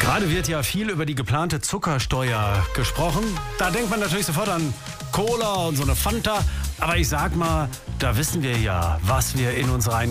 Gerade wird ja viel über die geplante Zuckersteuer gesprochen. Da denkt man natürlich sofort an Cola und so eine Fanta. Aber ich sag mal, da wissen wir ja, was wir in uns rein